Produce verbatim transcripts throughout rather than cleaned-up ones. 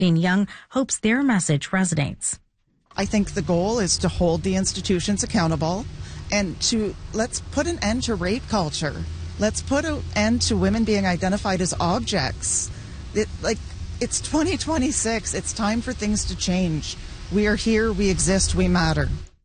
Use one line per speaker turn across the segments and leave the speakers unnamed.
Lynn Young hopes their message resonates.
I think the goal is to hold the institutions accountable and to let's put an end to rape culture. Let's put an end to women being identified as objects. It, like, it's twenty twenty-six. It's time for things to change. We are here. We exist. We matter.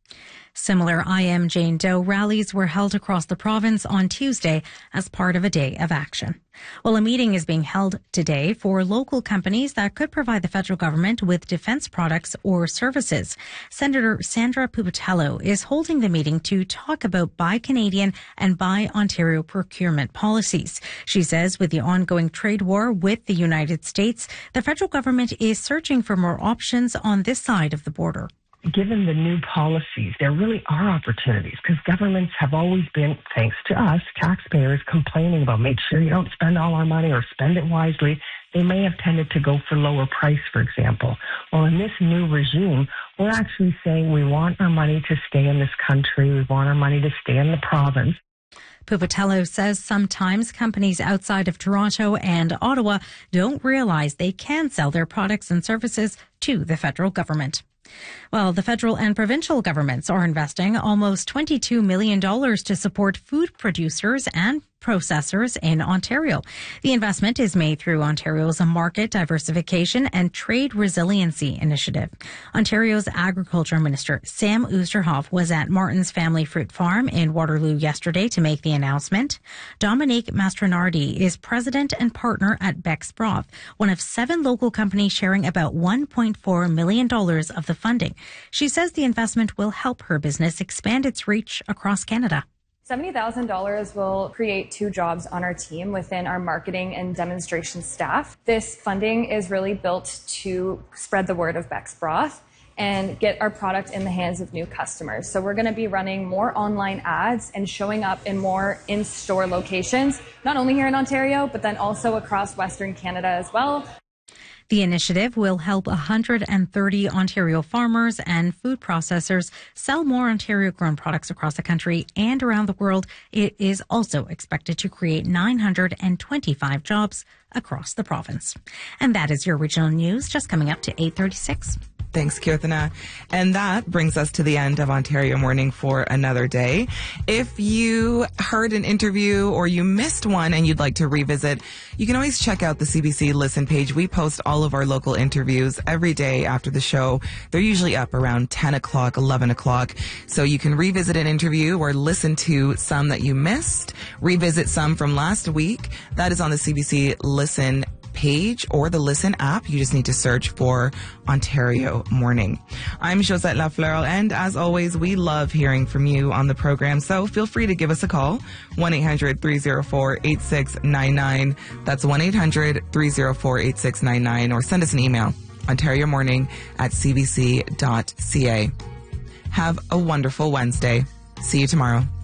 Similar I Am Jane Doe rallies were held across the province on Tuesday as part of a day of action. Well, a meeting is being held today for local companies that could provide the federal government with defense products or services. Senator Sandra Pupatello is holding the meeting to talk about Buy Canadian and Buy Ontario procurement policies. She says with the ongoing trade war with the United States, the federal government is searching for more options on this side of the border.
Given the new policies, there really are opportunities because governments have always been, thanks to us, taxpayers, complaining about make sure you don't spend all our money or spend it wisely. They may have tended to go for lower price, for example. Well, in this new regime, we're actually saying we want our money to stay in this country. We want our money to stay in the province.
Pupatello says sometimes companies outside of Toronto and Ottawa don't realize they can sell their products and services to the federal government. Well, the federal and provincial governments are investing almost twenty-two million dollars to support food producers and processors in Ontario. The investment is made through Ontario's Market Diversification and Trade Resiliency Initiative. Ontario's Agriculture Minister Sam Oosterhoff was at Martin's Family Fruit Farm in Waterloo yesterday to make the announcement. Dominique Mastronardi is president and partner at Beck's Broth, one of seven local companies sharing about one point four million dollars of the funding. She says the investment will help her business expand its reach across Canada.
seventy thousand dollars will create two jobs on our team within our marketing and demonstration staff. This funding is really built to spread the word of Beck's Broth and get our product in the hands of new customers. So we're going to be running more online ads and showing up in more in-store locations, not only here in Ontario, but then also across Western Canada as well.
The initiative will help one hundred thirty Ontario farmers and food processors sell more Ontario-grown products across the country and around the world. It is also expected to create nine hundred twenty-five jobs across the province. And that is your regional news, just coming up to eight thirty-six.
Thanks, Kirthana. And that brings us to the end of Ontario Morning for another day. If you heard an interview or you missed one and you'd like to revisit, you can always check out the C B C Listen page. We post all of our local interviews every day after the show. They're usually up around ten o'clock, eleven o'clock. So you can revisit an interview or listen to some that you missed, revisit some from last week. That is on the C B C Listen page or the Listen app. You just need to search for Ontario Morning. I'm Josette Lafleur, and as always, we love hearing from you on the program, so feel free to give us a call, one eight hundred three oh four eight six nine nine. That's one eight hundred three oh four eight six nine nine, or send us an email, ontario morning at c b c dot c a. Have a wonderful Wednesday. See you tomorrow.